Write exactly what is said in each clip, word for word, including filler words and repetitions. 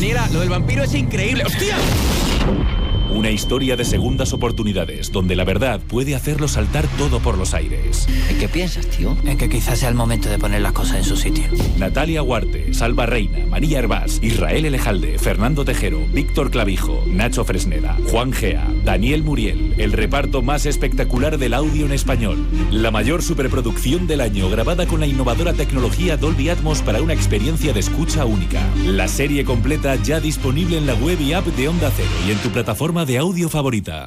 Daniela, lo del vampiro es increíble. ¡Hostia! Una historia de segundas oportunidades, donde la verdad puede hacerlo saltar todo por los aires. ¿En qué piensas, tío? En que quizás sea el momento de poner las cosas en su sitio. Natalia Huarte, Salva Reina, María Hervás, Israel Elejalde, Fernando Tejero, Víctor Clavijo, Nacho Fresneda, Juan Gea, Daniel Muriel, el reparto más espectacular del audio en español. La mayor superproducción del año, grabada con la innovadora tecnología Dolby Atmos para una experiencia de escucha única. La serie completa ya disponible en la web y app de Onda Cero y en tu plataforma de audio favorita.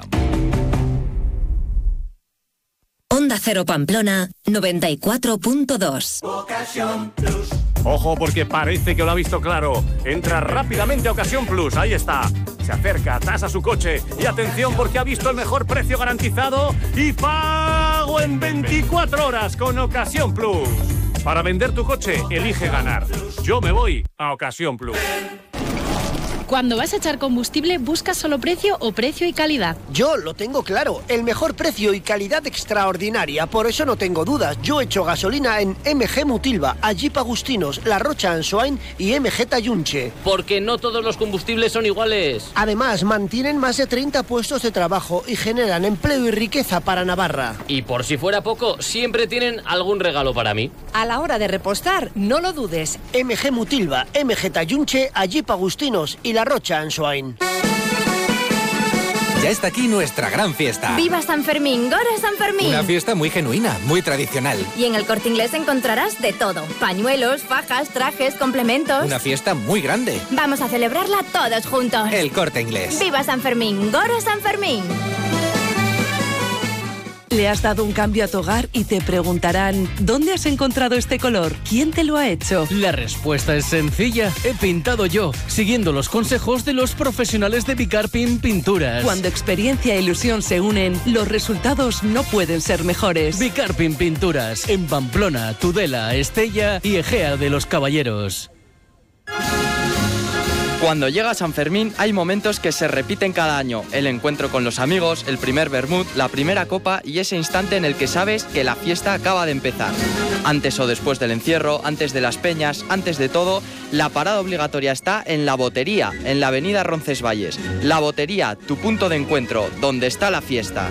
Onda Cero Pamplona noventa y cuatro punto dos. Ocasión Plus. Ojo, porque parece que lo ha visto claro. Entra rápidamente a Ocasión Plus, ahí está. Se acerca, tasa su coche y atención porque ha visto el mejor precio garantizado y pago en veinticuatro horas con Ocasión Plus. Para vender tu coche, elige ganar. Yo me voy a Ocasión Plus. Cuando vas a echar combustible, ¿buscas solo precio o precio y calidad? Yo lo tengo claro, el mejor precio y calidad extraordinaria, por eso no tengo dudas. Yo echo gasolina en M G Mutilva, Jeep Agustinos, La Rocha Ansoain y M G Tayunche. Porque no todos los combustibles son iguales. Además, mantienen más de treinta puestos de trabajo y generan empleo y riqueza para Navarra. Y por si fuera poco, siempre tienen algún regalo para mí. A la hora de repostar, no lo dudes. M G Mutilva, M G Tayunche, Jeep Agustinos y La Rocha Ansoain. Ya está aquí nuestra gran fiesta. ¡Viva San Fermín! ¡Gora San Fermín! Una fiesta muy genuina, muy tradicional. Y en el Corte Inglés encontrarás de todo. Pañuelos, fajas, trajes, complementos. Una fiesta muy grande. Vamos a celebrarla todos juntos. El Corte Inglés. ¡Viva San Fermín! ¡Gora San Fermín! Le has dado un cambio a tu hogar y te preguntarán, ¿dónde has encontrado este color? ¿Quién te lo ha hecho? La respuesta es sencilla. He pintado yo, siguiendo los consejos de los profesionales de Bicarpin Pinturas. Cuando experiencia e ilusión se unen, los resultados no pueden ser mejores. Bicarpin Pinturas, en Pamplona, Tudela, Estella y Egea de los Caballeros. Cuando llega San Fermín hay momentos que se repiten cada año. El encuentro con los amigos, el primer vermut, la primera copa y ese instante en el que sabes que la fiesta acaba de empezar. Antes o después del encierro, antes de las peñas, antes de todo, la parada obligatoria está en La Botería, en la avenida Roncesvalles. La Botería, tu punto de encuentro, donde está la fiesta.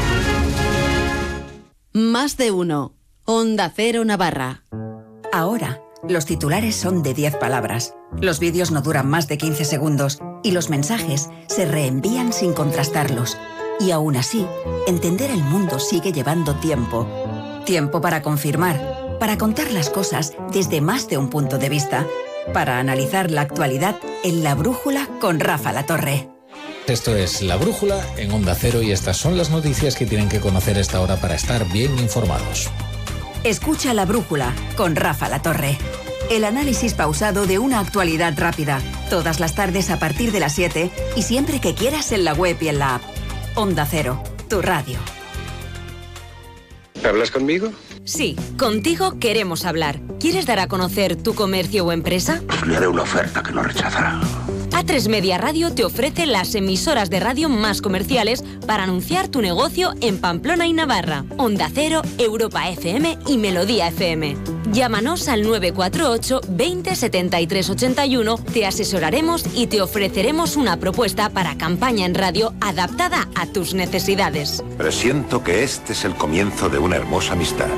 Más de uno. Onda Cero Navarra. Ahora, los titulares son de diez palabras. Los vídeos no duran más de quince segundos y los mensajes se reenvían sin contrastarlos. Y aún así, entender el mundo sigue llevando tiempo. Tiempo para confirmar, para contar las cosas desde más de un punto de vista, para analizar la actualidad en La Brújula con Rafa Latorre. Esto es La Brújula en Onda Cero y estas son las noticias que tienen que conocer a esta hora para estar bien informados. Escucha La Brújula con Rafa Latorre. El análisis pausado de una actualidad rápida. Todas las tardes a partir de las siete y siempre que quieras en la web y en la app. Onda Cero, tu radio. ¿Hablas conmigo? Sí, contigo queremos hablar. ¿Quieres dar a conocer tu comercio o empresa? Pues le haré una oferta que no rechazará. A tres Media Radio te ofrece las emisoras de radio más comerciales para anunciar tu negocio en Pamplona y Navarra. Onda Cero, Europa F M y Melodía F M. Llámanos al nueve cuatro ocho, veinte, setenta y tres ochenta y uno, te asesoraremos y te ofreceremos una propuesta para campaña en radio adaptada a tus necesidades. Presiento que este es el comienzo de una hermosa amistad.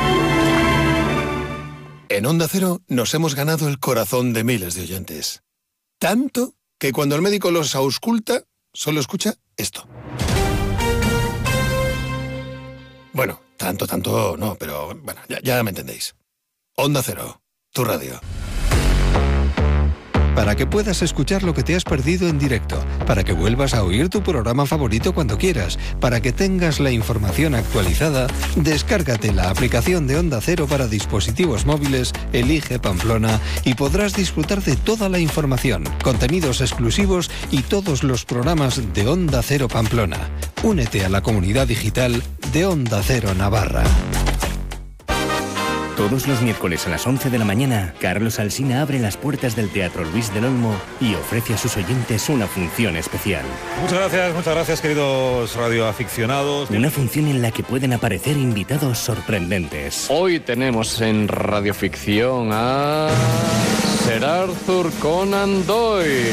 En Onda Cero nos hemos ganado el corazón de miles de oyentes. Tanto que cuando el médico los ausculta, solo escucha esto. Bueno, tanto, tanto no, pero bueno, ya, ya me entendéis. Onda Cero, tu radio. Para que puedas escuchar lo que te has perdido en directo, para que vuelvas a oír tu programa favorito cuando quieras, para que tengas la información actualizada, descárgate la aplicación de Onda Cero para dispositivos móviles, elige Pamplona y podrás disfrutar de toda la información, contenidos exclusivos y todos los programas de Onda Cero Pamplona. Únete a la comunidad digital de Onda Cero Navarra. Todos los miércoles a las once de la mañana, Carlos Alsina abre las puertas del Teatro Luis del Olmo y ofrece a sus oyentes una función especial. Muchas gracias, muchas gracias, queridos radioaficionados. Una función en la que pueden aparecer invitados sorprendentes. Hoy tenemos en radioficción a Sir Arthur Conan Doyle.